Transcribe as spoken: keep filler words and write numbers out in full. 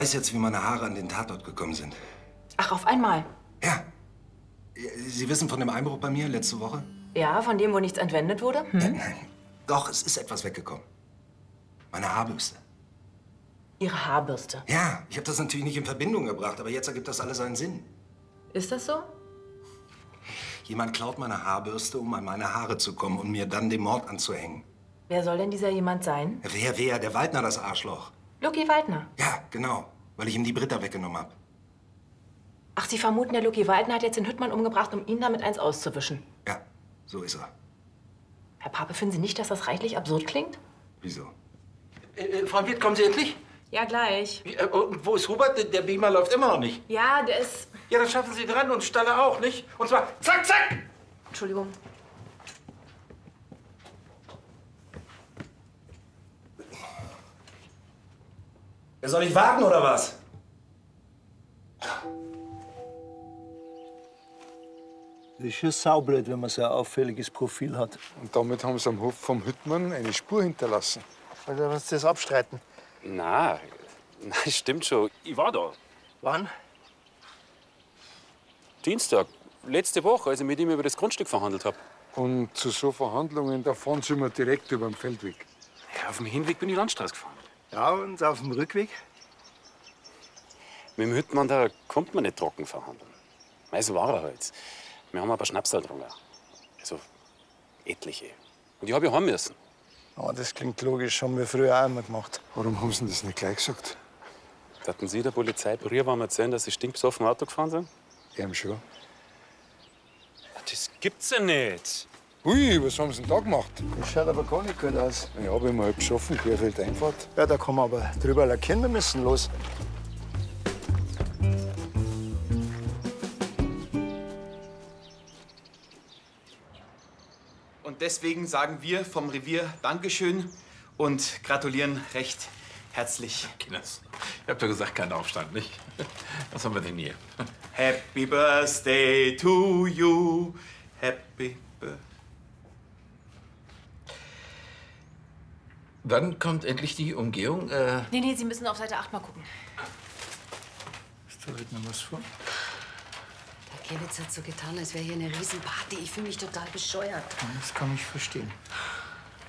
Ich weiß jetzt, wie meine Haare an den Tatort gekommen sind. Ach, auf einmal? Ja. Sie wissen von dem Einbruch bei mir letzte Woche? Ja, von dem, wo nichts entwendet wurde? Hm? Nein, nein. Doch, es ist etwas weggekommen. Meine Haarbürste. Ihre Haarbürste? Ja, ich habe das natürlich nicht in Verbindung gebracht, aber jetzt ergibt das alles seinen Sinn. Ist das so? Jemand klaut meine Haarbürste, um an meine Haare zu kommen und mir dann den Mord anzuhängen. Wer soll denn dieser jemand sein? Wer, wer? Der Waldner, das Arschloch. Lucky Waldner? Ja, genau. Weil ich ihm die Britta weggenommen habe. Ach, Sie vermuten, der Lucky Waldner hat jetzt den Hüttmann umgebracht, um ihn damit eins auszuwischen? Ja, so ist er. Herr Pape, finden Sie nicht, dass das reichlich absurd klingt? Wieso? Äh, äh, Frau Wirt, kommen Sie endlich? Ja, gleich. Wie, äh, und wo ist Hubert? Der, der Beamer läuft immer noch nicht. Ja, der ist... Ja, dann schaffen Sie dran und Stalle auch, nicht? Und zwar zack, zack! Entschuldigung. Ja, soll ich warten, oder was? Das ist schon saublöd, wenn man so ein auffälliges Profil hat. Und damit haben sie am Hof vom Hüttmann eine Spur hinterlassen. Also, was das abstreiten? Na, na, stimmt schon. Ich war da. Wann? Dienstag, letzte Woche, als ich mit ihm über das Grundstück verhandelt habe. Und zu so Verhandlungen, da fahren sie immer direkt über den Feldweg. Ja, auf dem Hinweg bin ich Landstraße gefahren. Ja, und auf dem Rückweg? Mit dem Hüttmann, da kommt man nicht trocken verhandeln. Mei, so war er halt. Wir haben ein paar Schnapsal getrunken. Also etliche. Und die habe ich heim müssen. Ja, das klingt logisch, haben wir früher auch immer gemacht. Warum haben sie das nicht gleich gesagt? Hatten Sie der Polizei früher mal erzählen, dass Sie stinkbesoffen Auto gefahren sind? Eben schon. Das gibt's ja nicht. Ui, was haben sie denn da gemacht? Das schaut aber gar nicht gut aus. Ja, wenn wir halb schaffen, querfeld Einfahrt. Ja, da kann man aber drüber lackieren, wir müssen los. Und deswegen sagen wir vom Revier Dankeschön und gratulieren recht herzlich. Kinders, ihr habt ja gesagt, kein Aufstand, nicht? Was haben wir denn hier? Happy Birthday to you. Happy Birthday. Wann kommt endlich die Umgehung? Äh Nee, nee, Sie müssen auf Seite acht mal gucken. Ist da heute noch was vor? Der Kevitz hat so getan, als wäre hier eine Riesenparty. Ich fühle mich total bescheuert. Das kann ich verstehen.